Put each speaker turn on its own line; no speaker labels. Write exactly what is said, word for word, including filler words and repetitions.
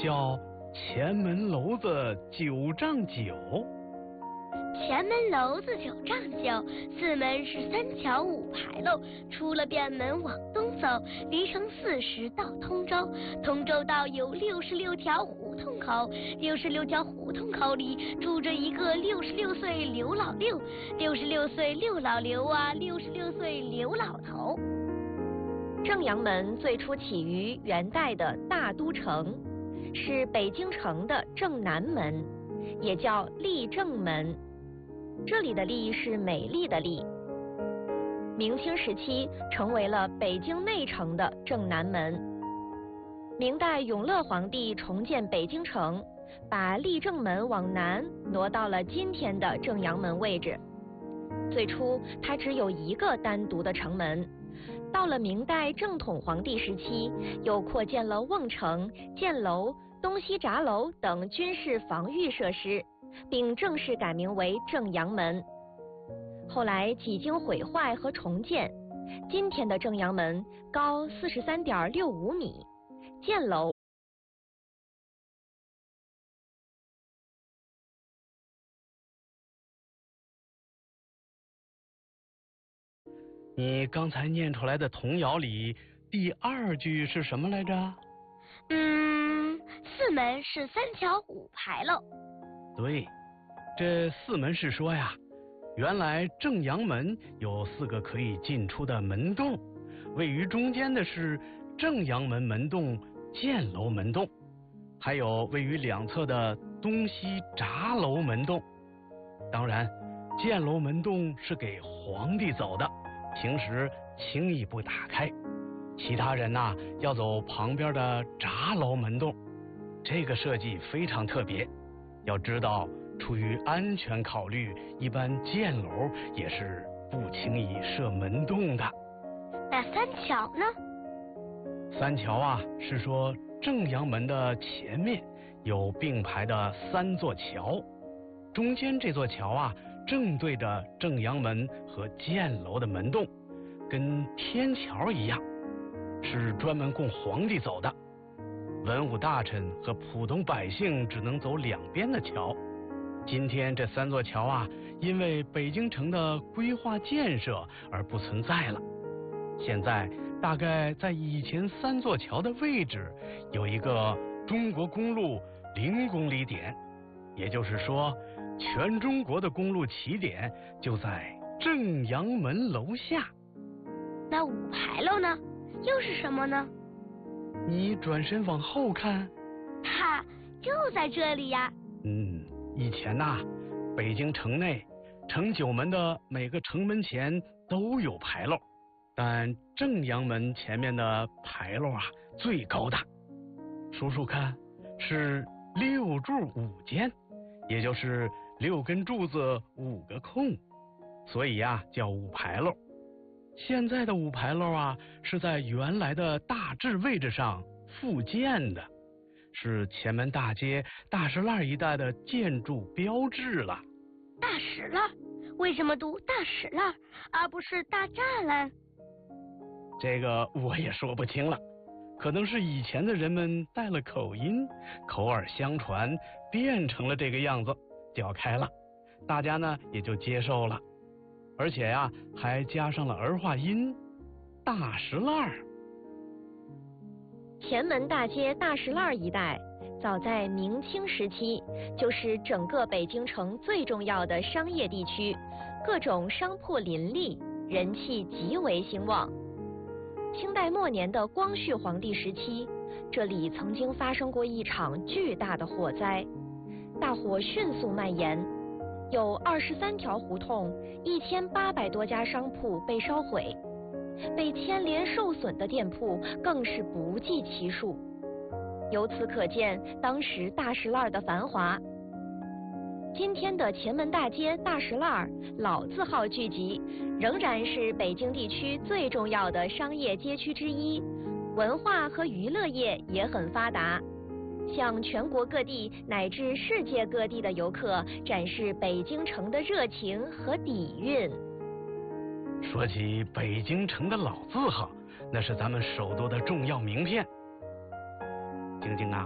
叫前门楼子九丈九。
前门楼子九丈九，四门是三桥五牌楼。出了便门往东走，离城四十到通州。通州道有六十六条胡同口，六十六条胡同口里住着一个六十六岁刘老六，六十六岁刘老刘啊，六十六岁刘老头。
正阳门最初起于元代的大都城，是北京城的正南门，也叫立正门。这里的丽是美丽的丽。明清时期成为了北京内城的正南门。明代永乐皇帝重建北京城，把立正门往南挪到了今天的正阳门位置。最初它只有一个单独的城门，到了明代正统皇帝时期，又扩建了瓮城、箭楼、东西闸楼等军事防御设施，并正式改名为正阳门。后来几经毁坏和重建，今天的正阳门高四十三点六五米，箭楼。
你刚才念出来的童谣里第二句是什么来着？
嗯，四门是三桥五牌楼。
对，这四门是说呀，原来正阳门有四个可以进出的门洞，位于中间的是正阳门门洞、箭楼门洞，还有位于两侧的东西闸楼门洞。当然，箭楼门洞是给皇帝走的，平时轻易不打开，其他人呐、啊、要走旁边的闸楼门洞。这个设计非常特别，要知道出于安全考虑，一般箭楼也是不轻易设门洞的。
那三桥呢？
三桥啊，是说正阳门的前面有并排的三座桥，中间这座桥啊正对着正阳门和箭楼的门洞，跟天桥一样，是专门供皇帝走的。文武大臣和普通百姓只能走两边的桥。今天这三座桥啊，因为北京城的规划建设而不存在了。现在大概在以前三座桥的位置有一个中国公路零公里点，也就是说，全中国的公路起点就在正阳门楼下。
那五牌楼呢？又是什么呢？
你转身往后看，
哈，就在这里呀。
嗯，以前呐、啊，北京城内城九门的每个城门前都有牌楼，但正阳门前面的牌楼啊最高大，数数看，是六柱五间，也就是六根柱子五个空，所以呀、啊、叫五牌楼。现在的五牌楼啊是在原来的大治位置上复建的，是前门大街大石栏一带的建筑标志了。
大石栏？为什么读大石栏而不是大栅栏？
这个我也说不清了，可能是以前的人们带了口音，口耳相传变成了这个样子，叫开了，大家呢也就接受了。而且呀、啊，还加上了儿化音，大石栏。
前门大街大石栏一带，早在明清时期就是整个北京城最重要的商业地区，各种商铺林立，人气极为兴旺。清代末年的光绪皇帝时期，这里曾经发生过一场巨大的火灾，大火迅速蔓延，有二十三条胡同，一千八百多家商铺被烧毁，被牵连受损的店铺更是不计其数。由此可见当时大石栏的繁华。今天的前门大街大石栏老字号聚集，仍然是北京地区最重要的商业街区之一，文化和娱乐业也很发达，向全国各地乃至世界各地的游客展示北京城的热情和底蕴。
说起北京城的老字号，那是咱们首都的重要名片。晶晶啊，